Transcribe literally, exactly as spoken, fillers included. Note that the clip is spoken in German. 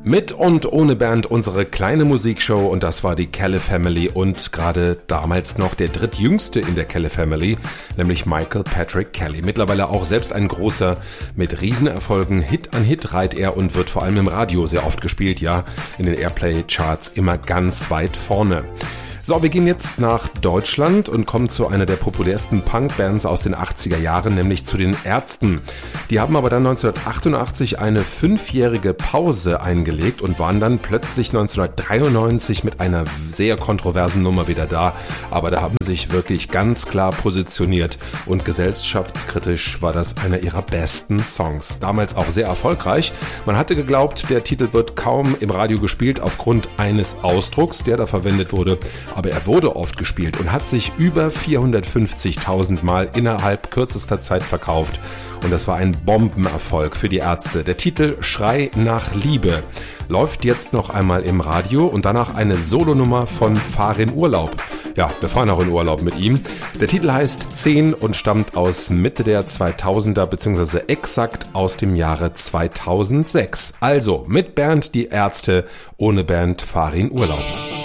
Mit und ohne Band unsere kleine Musikshow, und das war die Kelly Family und gerade damals noch der drittjüngste in der Kelly Family, nämlich Michael Patrick Kelly. Mittlerweile auch selbst ein großer, mit Riesenerfolgen, Hit an Hit reiht er und wird vor allem im Radio sehr oft gespielt, ja, in den Airplay-Charts immer ganz weit vorne. So, wir gehen jetzt nach Deutschland und kommen zu einer der populärsten Punkbands aus den achtziger Jahren, nämlich zu den Ärzten. Die haben aber dann neunzehnhundertachtundachtzig eine fünfjährige Pause eingelegt und waren dann plötzlich neunzehnhundertdreiundneunzig mit einer sehr kontroversen Nummer wieder da. Aber da haben sie sich wirklich ganz klar positioniert und gesellschaftskritisch war das einer ihrer besten Songs. Damals auch sehr erfolgreich. Man hatte geglaubt, der Titel wird kaum im Radio gespielt aufgrund eines Ausdrucks, der da verwendet wurde. Aber er wurde oft gespielt und hat sich über vierhundertfünfzigtausend Mal innerhalb kürzester Zeit verkauft. Und das war ein Bombenerfolg für die Ärzte. Der Titel Schrei nach Liebe läuft jetzt noch einmal im Radio und danach eine Solonummer von Fahr in Urlaub. Ja, wir fahren auch in Urlaub mit ihm. Der Titel heißt zehn und stammt aus Mitte der zweitausender bzw. exakt aus dem Jahre zweitausendsechs. Also mit Band die Ärzte, ohne Band Fahr in Urlaub.